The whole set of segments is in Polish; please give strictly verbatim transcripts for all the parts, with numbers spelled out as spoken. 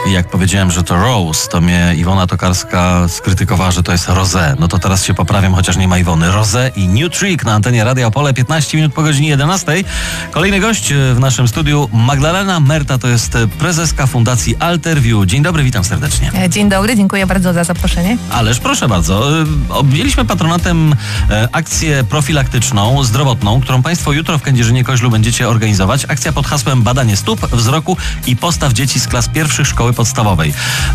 I jak powiedziałem, że to Rose, to mnie Iwona Tokarska skrytykowała, że to jest Rosé. No to teraz się poprawiam, chociaż nie ma Iwony. Rosé i New Trick na antenie Radia Opole, piętnaście minut po godzinie jedenastej. Kolejny gość w naszym studiu, Magdalena Merta, to jest prezeska Fundacji Alterview. Dzień dobry, witam serdecznie. Dzień dobry, dziękuję bardzo za zaproszenie. Ależ proszę bardzo. Objęliśmy patronatem akcję profilaktyczną, zdrowotną, którą Państwo jutro w Kędzierzynie-Koźlu będziecie organizować. Akcja pod hasłem Badanie stóp, wzroku i postaw dzieci z klas pierwszych szkoły podstawowej.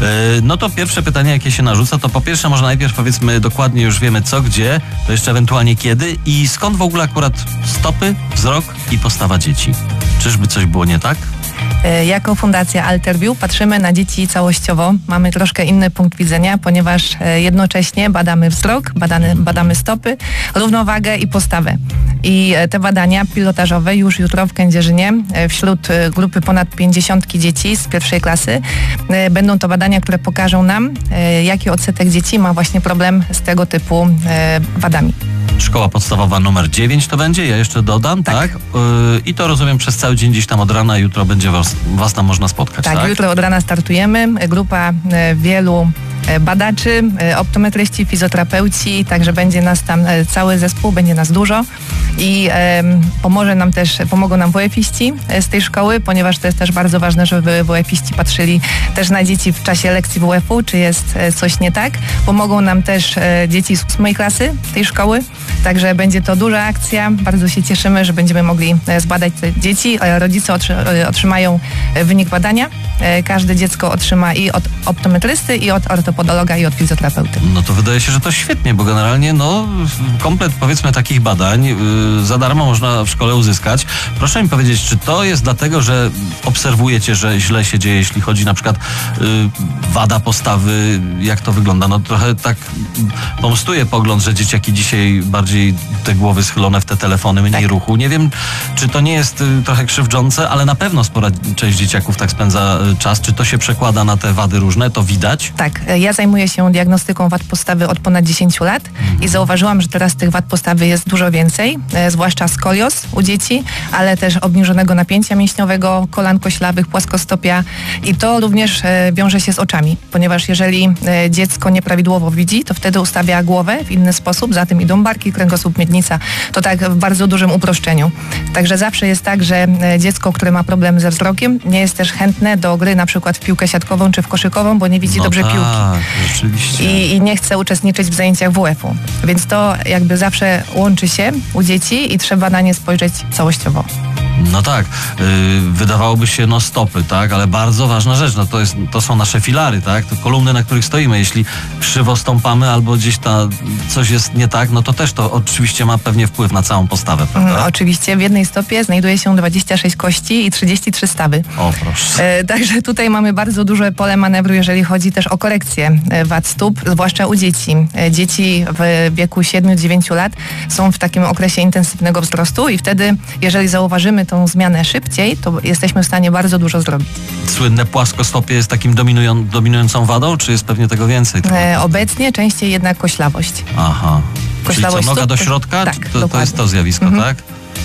No to pierwsze pytanie, jakie się narzuca, to po pierwsze może najpierw powiedzmy dokładnie, już wiemy co, gdzie, to jeszcze ewentualnie kiedy i skąd w ogóle akurat stopy, wzrok i postawa dzieci. Czyżby coś było nie tak? Jako Fundacja Alterview patrzymy na dzieci całościowo. Mamy troszkę inny punkt widzenia, ponieważ jednocześnie badamy wzrok, badamy, badamy stopy, równowagę i postawę. I te badania pilotażowe już jutro w Kędzierzynie wśród grupy ponad pięćdziesiątki dzieci z pierwszej klasy będą to badania, które pokażą nam, jaki odsetek dzieci ma właśnie problem z tego typu wadami. Szkoła podstawowa numer dziewięć to będzie, ja jeszcze dodam, tak? tak? Yy, I to rozumiem przez cały dzień gdzieś tam od rana, jutro będzie was, was tam można spotkać, tak? Tak, jutro od rana startujemy. Grupa wielu badaczy, optometryści, fizjoterapeuci, także będzie nas tam cały zespół, będzie nas dużo i e, pomoże nam też, pomogą nam W F iści z tej szkoły, ponieważ to jest też bardzo ważne, żeby W F iści patrzyli też na dzieci w czasie lekcji W F u, czy jest coś nie tak. Pomogą nam też e, dzieci z ósmej klasy tej szkoły, także będzie to duża akcja. Bardzo się cieszymy, że będziemy mogli zbadać te dzieci. Rodzice otrzymają wynik badania. Każde dziecko otrzyma i od optometrysty, i od ortopodologa, i od fizjoterapeuty. No to wydaje się, że to świetnie, bo generalnie no komplet powiedzmy takich badań yy, za darmo można w szkole uzyskać. Proszę mi powiedzieć, czy to jest dlatego, że obserwujecie, że źle się dzieje, jeśli chodzi na przykład yy, wada postawy, jak to wygląda? No trochę tak pomstuje pogląd, że dzieciaki dzisiaj bardziej te głowy schylone w te telefony, mniej tak. ruchu. Nie wiem, czy to nie jest yy, trochę krzywdzące, ale na pewno spora część dzieciaków tak spędza yy, czas. Czy to się przekłada na te wady różne? To widać? Tak. Ja zajmuję się diagnostyką wad postawy od ponad dziesięciu lat mhm. i zauważyłam, że teraz tych wad postawy jest dużo więcej, e, zwłaszcza skolioz u dzieci, ale też obniżonego napięcia mięśniowego, kolan koślawych, płaskostopia i to również e, wiąże się z oczami, ponieważ jeżeli e, dziecko nieprawidłowo widzi, to wtedy ustawia głowę w inny sposób, za tym idą barki, kręgosłup, miednica, to tak w bardzo dużym uproszczeniu. Także zawsze jest tak, że e, dziecko, które ma problem ze wzrokiem, nie jest też chętne do gry na przykład w piłkę siatkową czy w koszykową, bo nie widzi no dobrze tak, piłki. Rzeczywiście. I, I nie chce uczestniczyć w zajęciach W F u. Więc to jakby zawsze łączy się u dzieci i trzeba na nie spojrzeć całościowo. No tak, yy, wydawałoby się no stopy, tak, ale bardzo ważna rzecz, no to, jest, to są nasze filary, tak, to kolumny, na których stoimy. Jeśli krzywo stąpamy albo gdzieś ta, coś jest nie tak, no to też to oczywiście ma pewnie wpływ na całą postawę, prawda? Mm, oczywiście, w jednej stopie znajduje się dwadzieścia sześć kości i trzydzieści trzy stawy. O proszę. E, także tutaj mamy bardzo duże pole manewru, jeżeli chodzi też o korekcję wad stóp, zwłaszcza u dzieci. E, dzieci w wieku siedmiu do dziewięciu lat są w takim okresie intensywnego wzrostu i wtedy, jeżeli zauważymy tą zmianę szybciej, to jesteśmy w stanie bardzo dużo zrobić. Słynne płaskostopie jest takim dominują, dominującą wadą, czy jest pewnie tego więcej? E, obecnie częściej jednak koślawość. Aha. Koślawość Czyli co, noga stóp, do środka? Tak, to, to jest to zjawisko, mhm. tak?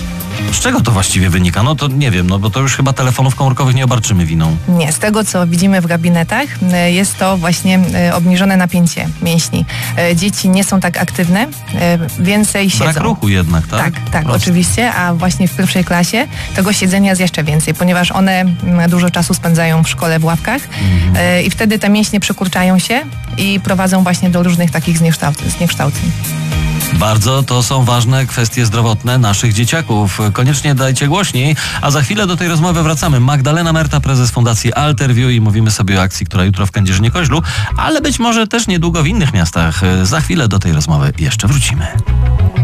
Z czego to właściwie wynika? No to nie wiem, no bo to już chyba telefonów komórkowych nie obarczymy winą. Nie, z tego co widzimy w gabinetach, jest to właśnie obniżone napięcie mięśni. Dzieci nie są tak aktywne, więcej siedzą. Brak ruchu jednak, tak? Tak, tak, oczywiście, a właśnie w pierwszej klasie tego siedzenia jest jeszcze więcej, ponieważ one dużo czasu spędzają w szkole w ławkach mhm. i wtedy te mięśnie przykurczają się i prowadzą właśnie do różnych takich zniekształceń. Bardzo to są ważne kwestie zdrowotne naszych dzieciaków. Koniecznie dajcie głośniej, a za chwilę do tej rozmowy wracamy. Magdalena Merta, prezes Fundacji Alterview i mówimy sobie o akcji, która jutro w Kędzierzynie-Koźlu, ale być może też niedługo w innych miastach. Za chwilę do tej rozmowy jeszcze wrócimy.